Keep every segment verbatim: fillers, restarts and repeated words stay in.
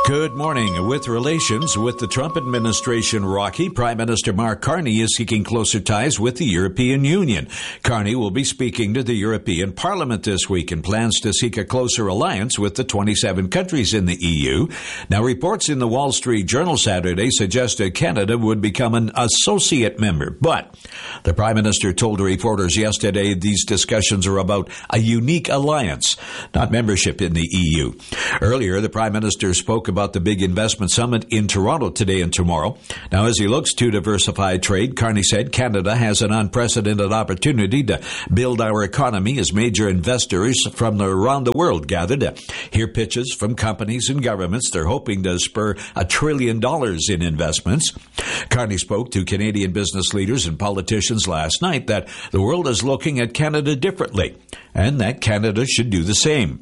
Good morning. With relations with the Trump administration rocky, Prime Minister Mark Carney is seeking closer ties with the European Union. Carney will be speaking to the European Parliament this week and plans to seek a closer alliance with the twenty-seven countries in the E U. Now, reports in the Wall Street Journal Saturday suggested Canada would become an associate member. But the Prime Minister told reporters yesterday these discussions are about a unique alliance, not membership in the E U. Earlier, the Prime Minister spoke about about the big investment summit in Toronto today and tomorrow. Now, as he looks to diversify trade, Carney said Canada has an unprecedented opportunity to build our economy as major investors from around the world gather to hear pitches from companies and governments. They're hoping to spur a trillion dollars in investments. Carney spoke to Canadian business leaders and politicians last night that the world is looking at Canada differently and that Canada should do the same.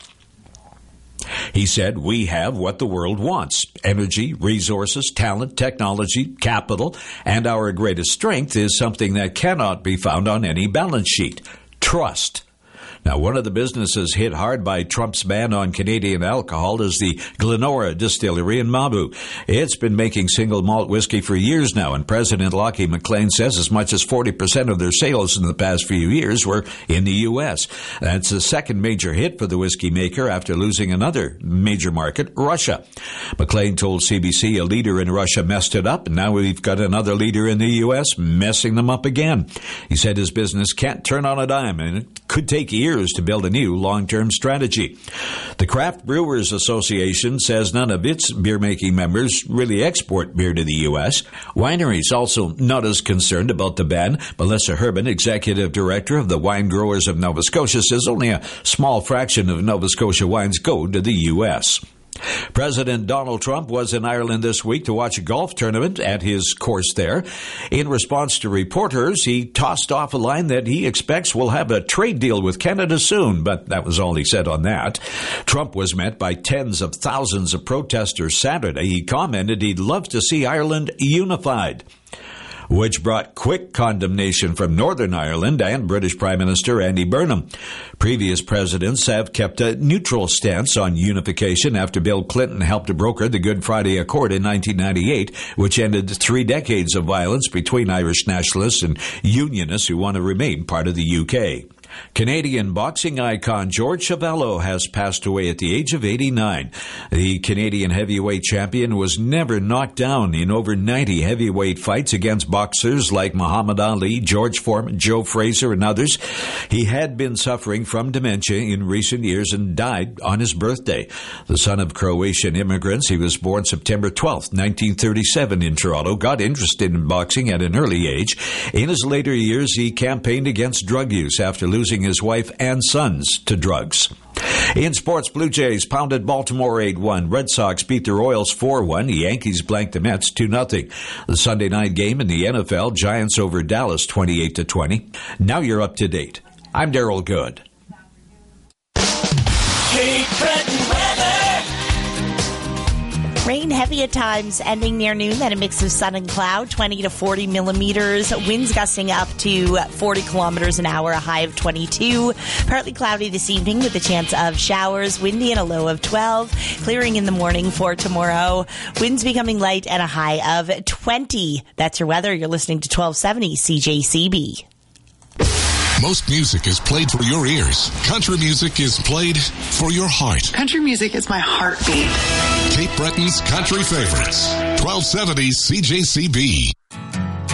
He said, we have what the world wants: energy, resources, talent, technology, capital, and our greatest strength is something that cannot be found on any balance sheet: trust. Now, one of the businesses hit hard by Trump's ban on Canadian alcohol is the Glenora Distillery in Mabou. It's been making single malt whiskey for years now, and President Lachie McLean says as much as forty percent of their sales in the past few years were in the U S. That's the second major hit for the whiskey maker after losing another major market, Russia. McLean told C B C a leader in Russia messed it up, and now we've got another leader in the U S messing them up again. He said his business can't turn on a dime, and it could take years to build a new long-term strategy. The Craft Brewers Association says none of its beer-making members really export beer to the U S. Wineries also not as concerned about the ban. Melissa Herman, executive director of the Wine Growers of Nova Scotia, says only a small fraction of Nova Scotia wines go to the U S. President Donald Trump was in Ireland this week to watch a golf tournament at his course there. In response to reporters, he tossed off a line that he expects will have a trade deal with Canada soon, but that was all he said on that. Trump was met by tens of thousands of protesters Saturday. He commented he'd love to see Ireland unified, which brought quick condemnation from Northern Ireland and British Prime Minister Andy Burnham. Previous presidents have kept a neutral stance on unification after Bill Clinton helped to broker the Good Friday Accord in nineteen ninety-eight, which ended three decades of violence between Irish nationalists and unionists who want to remain part of the U K. Canadian boxing icon George Chavallo has passed away at the age of eighty-nine. The Canadian heavyweight champion was never knocked down in over ninety heavyweight fights against boxers like Muhammad Ali, George Foreman, Joe Frazier, and others. He had been suffering from dementia in recent years and died on his birthday. The son of Croatian immigrants, he was born September twelfth, nineteen thirty-seven in Toronto, got interested in boxing at an early age. In his later years, he campaigned against drug use after losing his wife and sons to drugs. In sports, Blue Jays pounded Baltimore eight one. Red Sox beat the Royals four one. The Yankees blanked the Mets two nothing. The Sunday night game in the N F L, Giants over Dallas twenty-eight to twenty. Now you're up to date. I'm Daryl Good. Cape Breton weather. Rain heavy at times, ending near noon, then a mix of sun and cloud, twenty to forty millimeters. Winds gusting up to forty kilometers an hour, a high of twenty-two. Partly cloudy this evening with a chance of showers, windy and a low of twelve. Clearing in the morning for tomorrow. Winds becoming light and a high of twenty. That's your weather. You're listening to twelve seventy C J C B. Most music is played for your ears. Country music is played for your heart. Country music is my heartbeat. Cape Breton's country favorites. twelve seventy C J C B.